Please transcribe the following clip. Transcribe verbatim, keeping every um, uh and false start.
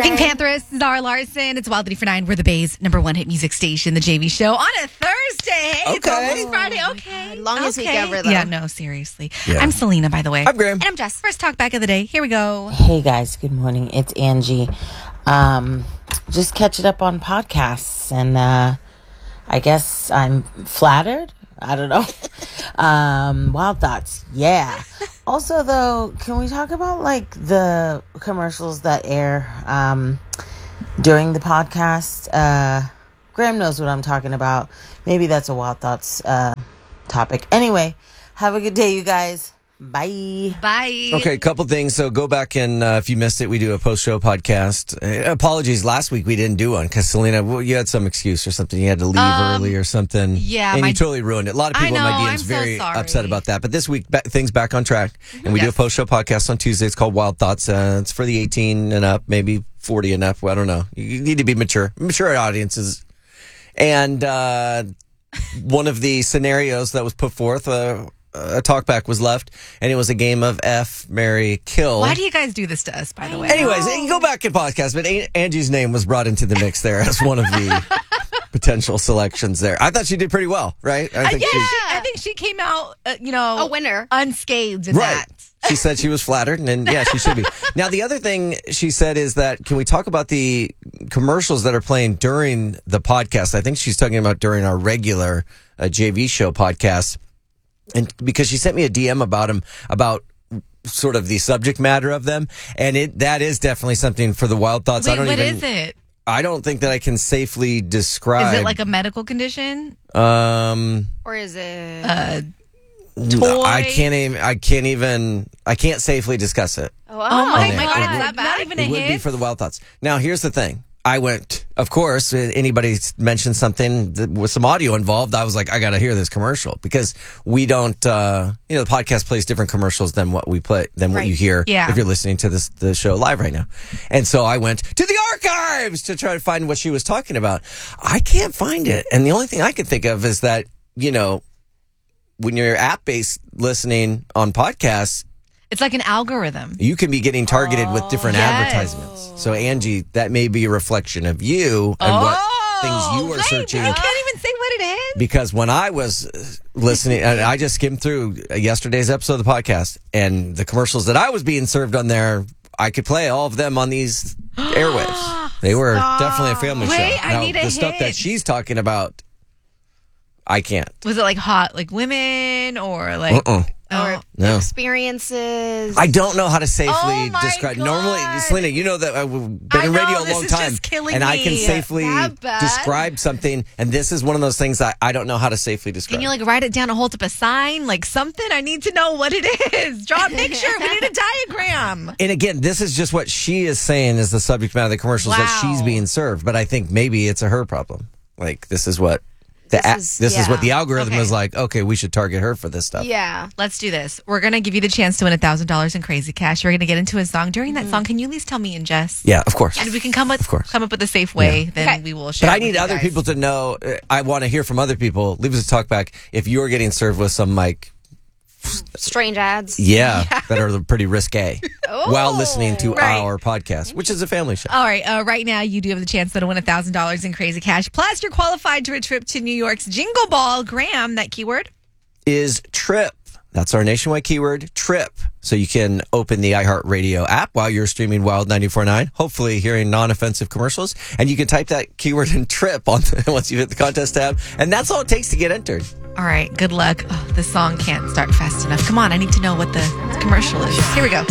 Thursday. Pink Panthers, Zara Larson. It's Wild for Nine. We're the Bay's number one hit music station, the J V Show, on a Thursday. Hey, it's Okay. almost Friday. Okay. Longest week okay. ever, though. Yeah, no, seriously. Yeah. I'm Selena, by the way. I'm Graham. And I'm Jess. First talk back of the day. Here we go. Hey guys, good morning. It's Angie. Um, just catching up on podcasts, and uh, I guess I'm flattered. I don't know. um, wild thoughts, yeah. Also, though, can we talk about like the commercials that air um, during the podcast? Uh, Graham knows what I'm talking about. Maybe that's a wild thoughts uh, topic. Anyway, have a good day, you guys. Bye. Bye. Okay, a couple things. So go back and uh, if you missed it, we do a post-show podcast. Uh, apologies, last week we didn't do one because Selena, well, you had some excuse or something. You had to leave Um, early or something. yeah, and my- you totally ruined it. A lot of I people in my know, D Ms I'm so very sorry. upset about that. But this week, ba- things back on track, and we do a Yes. post-show podcast on Tuesday. It's called Wild Thoughts. Uh, it's for the eighteen and up, maybe forty and up. Well, I don't know. You need to be mature, mature audiences. And uh, one of the scenarios that was put forth. Uh, a talkback was left, and it was a game of F, marry, kill. Why do you guys do this to us, by the way? Anyways, you can go back and podcast, but A- Angie's name was brought into the mix there as one of the potential selections there. I thought she did pretty well, right? I Uh, think yeah, she, I think she came out, uh, you know, A winner. unscathed in right. that. She said she was flattered, and yeah, she should be. Now, the other thing she said is that, can we talk about the commercials that are playing during the podcast? I think she's talking about during our regular uh, J V show podcast. And because she sent me a D M about them, about sort of the subject matter of them, and it that is definitely something for the wild thoughts. Wait, I don't what even. is it? I don't think that I can safely describe. Is it like a medical condition? Um, Or is it? Uh, I can't even. I can't even. I can't safely discuss it. oh, oh my, Okay. my God, It is would- that not even a It would be hit? for the wild thoughts. Now, here's the thing. I went, of course, anybody mentioned something that, with some audio involved, I was like, I got to hear this commercial because we don't, uh, you know, the podcast plays different commercials than what we play, than what Right. you hear Yeah. if you're listening to this, the show live right now. And so I went to the archives to try to find what she was talking about. I can't find it. And the only thing I can think of is that, you know, when you're app-based listening on podcasts, It's like an algorithm. you can be getting targeted with different Yes. advertisements. So, Angie, that may be a reflection of you and what things you were baby, searching. You can't even say what it is. Because when I was uh, listening, and I just skimmed through yesterday's episode of the podcast, and the commercials that I was being served on there, I could play all of them on these airwaves. They were definitely a family Wait, show. I Now, need a the stuff that hint. she's talking about, I can't. Was it like hot, like women or like? Uh-uh. Oh, Or No. experiences. I don't know how to safely Oh my describe. God. Normally, Selena, you know that I've been I in radio know, a this long is time, just killing and I can me. safely That bad? describe something. And this is one of those things I, I don't know how to safely describe. Can you like write it down or hold up a sign, like something? I need to know what it is. Draw a picture. We need a diagram. and again, this is just what she is saying is the subject matter of the commercials that Wow. she's being served. But I think maybe it's a her problem. Like this is what the This a- is- this is what yeah. the algorithm Okay. is like. Okay, we should target her for this stuff. Yeah. Let's do this. We're gonna give you the chance to win a thousand dollars in crazy cash. We're gonna get into a song. During that song, can you at least tell me and Jess? Yeah, of course. And we can come up Of course. come up with a safe way. Then Okay. we will share. But I it with need you other guys. people to know. uh, I want to hear from other people. Leave us a talk back if you're getting served with some like. Strange ads. Yeah, that are pretty risque Oh, while listening to right. our podcast, which is a family show. All right. Uh, right now, you do have the chance to win a thousand dollars in crazy cash. Plus, you're qualified to a trip to New York's Jingle Ball. Graham, that keyword. Is trip. That's our nationwide keyword, trip. So you can open the iHeartRadio app while you're streaming Wild ninety-four point nine, hopefully hearing non-offensive commercials. And you can type that keyword in trip on the, once you hit the contest tab. And that's all it takes to get entered. All right. Good luck. Oh, the song can't start fast enough. Come on. I need to know what the commercial is. Here we go.